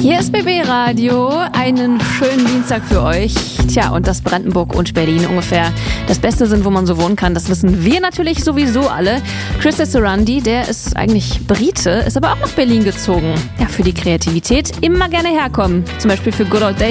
Hier ist BB Radio, einen schönen Dienstag für euch. Tja, und dass Brandenburg und Berlin ungefähr das Beste sind, wo man so wohnen kann, das wissen wir natürlich sowieso alle. Chris Esserandi, der ist eigentlich Brite, ist aber auch nach Berlin gezogen. Ja, für die Kreativität immer gerne herkommen. Zum Beispiel für Good Old Days.